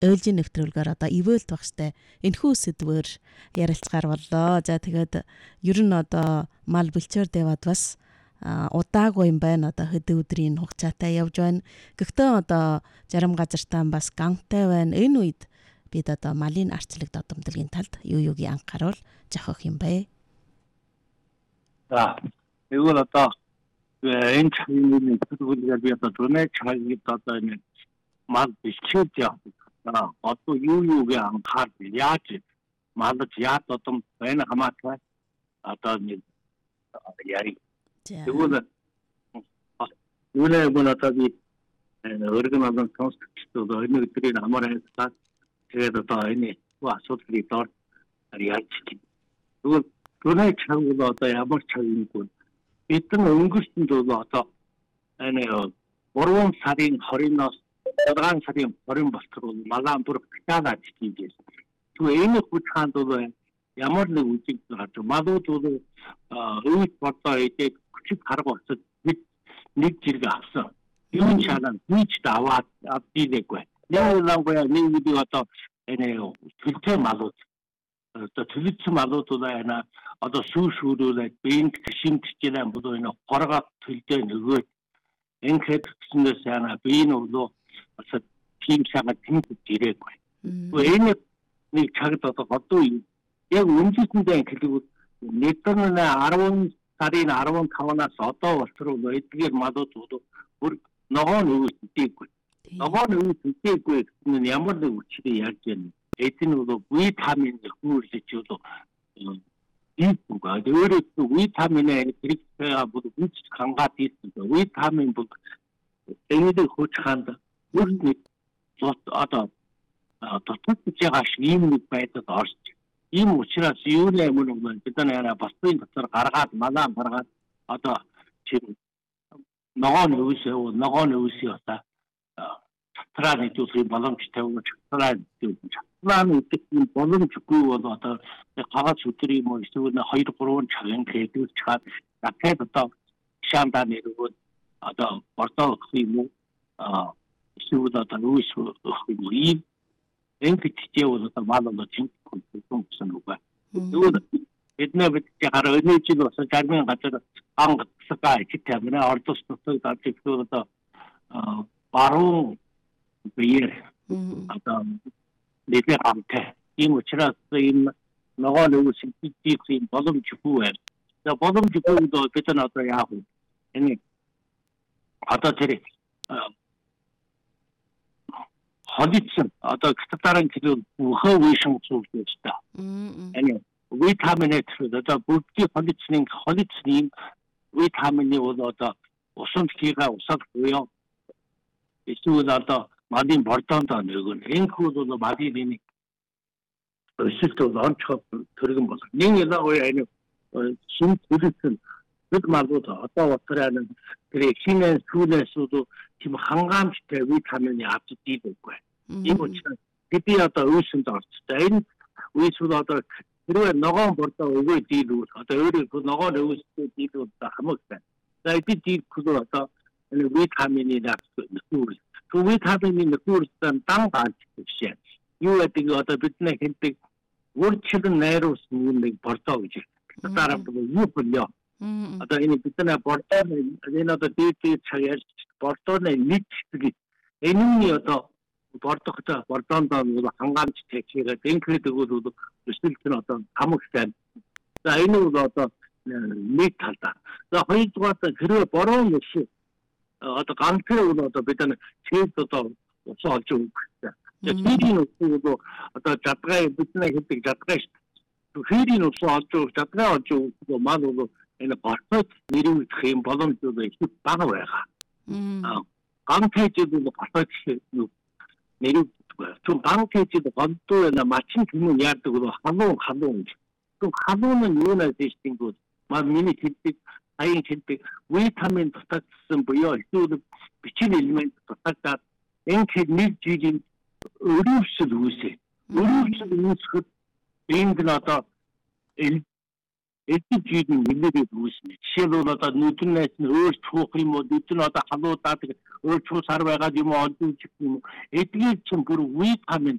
ойлжийн нэвтрүүлгээр одоо ивэлт багштай энэхүү сэдвээр ярилцгаар боллоо. За тэгээд ер нь одоо мал бэлчээр дэвад бас удаагүй юм байна. Одоо хэдэн өдрийн хугацаатай явж байна. Гэхдээ одоо зарим газартаа бас гантай байна. Энэ үед бид одоо малын арчлаг додомдлын талд юуг анхааруул зохиох юм бэ? За, тэгвэл одоо энэ цагийн төлөвлөгөөр би одоо түрүүний цагийг одоо энэ мал бэлчээр явах одоо юуг анхаарч яаж малж яаж додом байна хамаатай одоо нэг яри. Тэгвэл юунаа одоо би өргөн олон сонсогчдод энэ өдрийн амар хайртай тэгээд одоо энэ асуудлыг дор яаж чинь. Тэгвэл түрүүний цаг бол одоо ямар цаг юм бэ? Эдгээр өнгөрсөн зүйл одоо энэ 3 сарын 20-оос 6 сарын 20 болтол малаан бүр хатаад тийгээс. Тэгвэл энэ хүч хаанд бол ямар нэг үжиг гарч малууд бол өвд бодоо идэх хүч харга болцод нэг зэрэг авсан. Юу чанаа нийт даваад авдийггүй. Яагаад нэг видео одоо энэ төлтөө малууд одоо төлөвсөн малууд бол энэ одоо шүүрүүлээд бинт гişимт гэнэ бодоо энэ горгоо төлдөө нөгөө ингээд гэснээс яана би нөгөө бас тийм шага тэмдэг ирээгүй. Энэ нэг цагт одоо яг үндэсэндээ хэлбэл нэгдэн 10 сарын 15-наас одоо болтол эдгээр малууд бүр ногоо нөөсдөггүй. Ногоо нөөсдөггүй гэсэн ямар нэг үчирээ ярьж байна. Эдгээр бол витамин нөхөрлөж бол ийггүй. Өөрөөр витамин хэрэгцээ бол үч хангаад ийсэн. Витамин бол энэний хүч ханд бүрний одоо дотооджбайгаа ийм нэг байдалд орж. Ийм учраас юу нэмэр бид нараа басны дотор гаргаад малаа гаргаад одоо чинь ногоо нөөсөө одоо татраа нэгдүүлэх боломжтой юм татраа нэгдүүлэх боломжгүй бол одоо гагц өдөр юм уу эсвэл 2-3 цагийн хэдүүлж чад дахиад одоо шаандаа нэргүүд одоо бордоо юм уу эсвэл одоо нөөс юм энэтэй бол одоо малаа чинь гэсэн үг байна. Тэгвэл эдгээр бид хараа өнөө жил бас гармын газар ангацгаа ихтэй байна. Ордос нутаг дажигдуу одоо баруун биер одоо нэгэ хамтай. Ийм учраас энэ ногоо нөөс хийх боломжгүй байна. За боломжгүй бол бид одоо яах вэ? Энэ одоо тэр холицсон одоо гитарын хэлбэл хөө вишн зүйлтэй та. Энэ витамин одоо бүгдийн холицны витамины бол одоо усан хийгээ усад буюу эсвэл одоо малын бордоонд нэгэн. Энэхүү бол малын нэг өсөлт бол онцгой төргөн болох. Нэг энэ шин төлөвсөн бид малууд одоо утраа тэр хинэн сүүлээс тийм хангаамжтай витамины авч дийдэггүй. Ийм учраас бидний одоо үүсэнд орцтой. Энэ үүсвэл одоо хэрвээ ногоон бордоо өгөө дийлүүл одоо өөрөөр ногоо нөөстэй дийлүүл хамаг байна. За эдгээр дийлүүл одоо энэ витамины нөхөр. Түр витамины нөхөрсөн дан гааж гэж. Юу гэдэг одоо бидний хэлдэг үрчлэн найруулсан нэг бордоо гэж. Дараа нь юу болё? Одоо энэ бидний бордоо энэ одоо дээд цагаар бордооны нэг хэсэг энэний одоо бордогтой бордоонд хангаамжтай хийгээд энэхэд бол өсөлт нь одоо хамаг сайн. За энэ бол одоо нэг талдаа. За хоёрдугаар хэрвээ бороо өсөв одоо ганцхан бол одоо бид нар чийд одоо ус олж өгөх хэрэгтэй. Тэгэхээр энэ бол одоо жадгай бидний хэлдэг жадгай шүү дээ. Хэрийн ус олж өгөх жадгай олж өгөх мал бол энэ бордод нэрвэх юм боломжтой их бага байгаа. Ганцхан бол бордод нэрвэх түн ганцхан боддоо на мачин түмэн яадаг бол халуун. Түн халуун нь юу нэ дэжтингүүд мал миний хэлдэг аян хэлдэг витамин татсан буюу эсвэл бичиг элемент татаад энэ нэг жилийн өрөвсөл үүсэ. Өрөвсөл үүсэхэд энд нь одоо эдгээр жилийн нэлээд үүснэ. Жишээлбэл одоо нүднээс нь өөр цуух юм уу, нүд нь одоо халуудаад өөр цуус хар байгаа юм уу, олдож юм уу. Эдгээр чинь бүр витамин